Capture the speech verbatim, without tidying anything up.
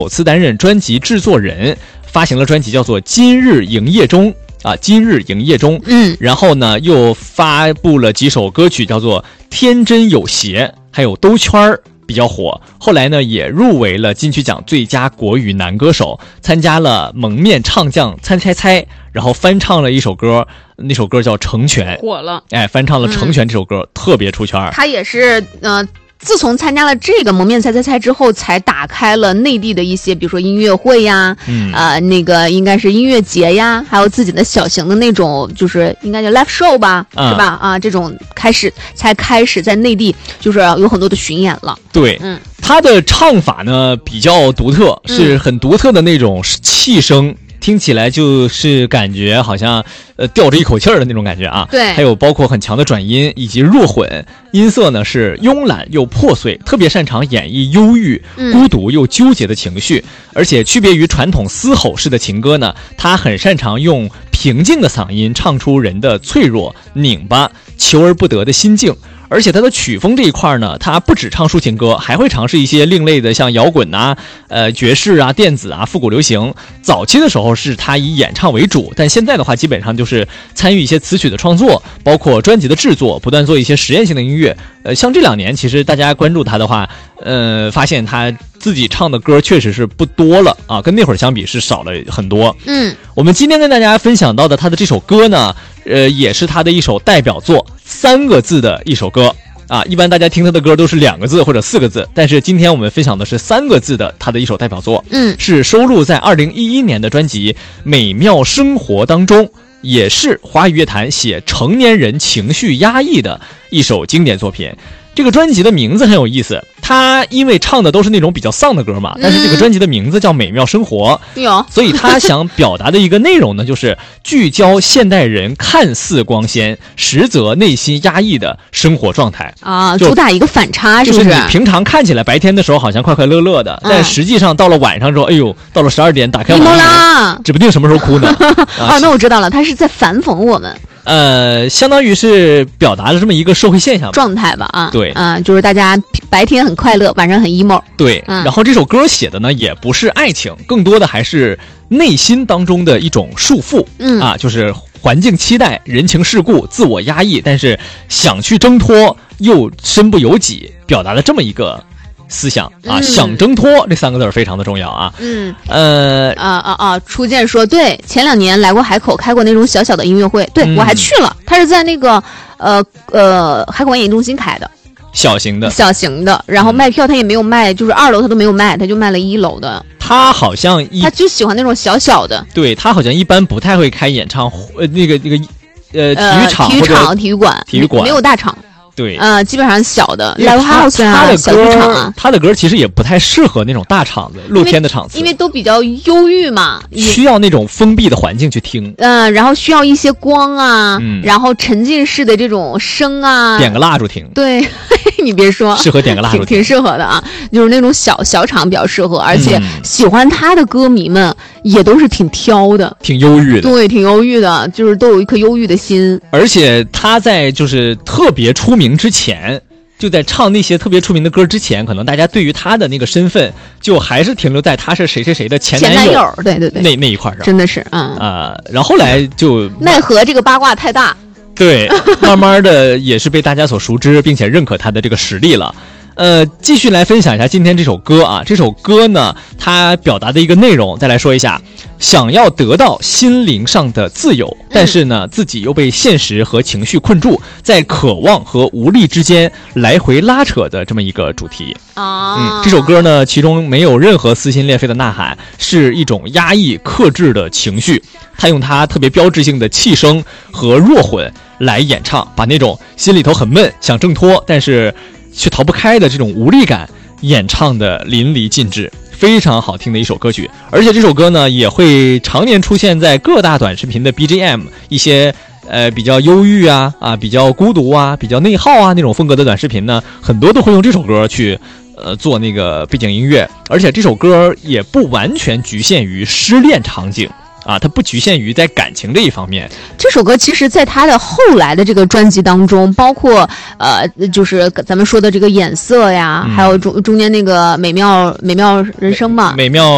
首次担任专辑制作人，发行了专辑叫做《今日营业中》啊，《今日营业中》。 嗯， 然后呢，又发布了几首歌曲，叫做《天真有邪》，还有《兜圈儿》。比较火，后来呢也入围了金曲奖最佳国语男歌手，参加了蒙面唱将猜猜猜，然后翻唱了一首歌，那首歌叫《成全》， 火了。 哎，翻唱了《成全》这首歌，嗯、特别出圈。 他也是呃。自从参加了这个蒙面猜猜猜之后，才打开了内地的一些，比如说音乐会呀，嗯，呃，那个应该是音乐节呀，还有自己的小型的那种，就是应该叫 live show 吧，嗯、是吧？啊，这种开始才开始在内地就是有很多的巡演了。 对，嗯，他的唱法呢比较独特，是很独特的那种气声。嗯，听起来就是感觉好像呃吊着一口气儿的那种感觉啊， 对， 还有包括很强的转音以及弱混，音色呢是慵懒又破碎，特别擅长演绎忧郁、孤独又纠结的情绪，嗯、而且区别于传统嘶吼式的情歌呢，他很擅长用平静的嗓音唱出人的脆弱、拧巴、求而不得的心境。而且他的曲风这一块呢，他不只唱抒情歌，还会尝试一些另类的，像摇滚啊、呃爵士啊、电子啊、复古流行。早期的时候是他以演唱为主，但现在的话基本上就是参与一些词曲的创作，包括专辑的制作，不断做一些实验性的音乐。呃，像这两年其实大家关注他的话，呃，发现他自己唱的歌确实是不多了啊，跟那会儿相比是少了很多。 嗯， 我们今天跟大家分享到的他的这首歌呢，呃，也是他的一首代表作，三个字的一首歌啊。一般大家听他的歌都是两个字或者四个字，但是今天我们分享的是三个字的他的一首代表作， 嗯， 是收录在二零一一年的专辑《美妙生活》当中，也是华语乐坛写成年人情绪压抑的一首经典作品。这个专辑的名字很有意思，他因为唱的都是那种比较丧的歌嘛，但是这个专辑的名字叫《美妙生活》， 嗯、 所以他想表达的一个内容呢，就是聚焦现代人看似光鲜，实则内心压抑的生活状态啊，主打一个反差，是不是？ 就是你平常看起来白天的时候好像快快乐乐的，嗯、但实际上到了晚上之后，哎呦，到了十二点打开网啦，指不定什么时候哭呢。 啊，那我知道了，他是在反讽我们。 呃，相当于是表达了这么一个社会现象状态吧，啊， 对， 啊，就是大家白天很快乐，晚上很 emo， 对， 嗯、 然后这首歌写的呢，也不是爱情，更多的还是内心当中的一种束缚， 嗯啊，就是环境期待、人情世故、自我压抑，但是想去挣脱又身不由己，表达了这么一个思想啊， 嗯、 想挣脱这三个字非常的重要啊。 嗯， 呃， 啊啊啊！初见说，对，前两年来过海口，开过那种小小的音乐会，对、嗯、我还去了。他是在那个呃呃海口演艺中心开的， 小型的， 小型的。然后卖票他也没有卖，就是二楼他都没有卖，他就卖了一楼的。 他好像一他就喜欢那种小小的， 对他好像一般不太会开演唱会，呃，那个那个呃体育场、 体育场、体育馆、 体育馆没有大场。 对， 呃，基本上小的 live house 啊，他的小剧场啊， 他的歌其实也不太适合那种大场子、露天的场子， 因为都比较忧郁嘛， 需要那种封闭的环境去听。 嗯、呃，然后需要一些光啊，嗯、然后沉浸式的这种声啊， 点个蜡烛听。 对，你别说， 适合点个蜡烛听， 挺挺适合的啊，就是那种小小场比较适合，而且喜欢他的歌迷们也都是挺挑的， 挺忧郁的， 对，挺忧郁的，就是都有一颗忧郁的心。 而且他在就是特别出名之前。就在唱那些特别出名的歌之前，可能大家对于他的那个身份，就还是停留在他是谁谁谁的前男友， 前男友对对对， 那那一块上， 真的是啊啊、呃，然后后来就奈何这个八卦太大， 对，慢慢的也是被大家所熟知，并且认可他的这个实力了。呃，继续来分享一下今天这首歌啊，这首歌呢，它表达的一个内容，再来说一下，想要得到心灵上的自由，但是呢，自己又被现实和情绪困住，在渴望和无力之间来回拉扯的这么一个主题啊。 嗯，这首歌呢，其中没有任何撕心裂肺的呐喊，是一种压抑克制的情绪。他用他特别标志性的气声和弱混来演唱，把那种心里头很闷，想挣脱，但是却逃不开的这种无力感演唱的淋漓尽致，非常好听的一首歌曲。而且这首歌呢也会常年出现在各大短视频的 B G M， 一些呃比较忧郁啊啊比较孤独啊比较内耗啊那种风格的短视频呢，很多都会用这首歌去呃做那个背景音乐。而且这首歌也不完全局限于失恋场景啊，它不局限于在感情这一方面。 这首歌其实在他的后来的这个专辑当中，包括呃，就是咱们说的这个眼色呀，嗯、还有中中间那个美妙美妙人生嘛， 美妙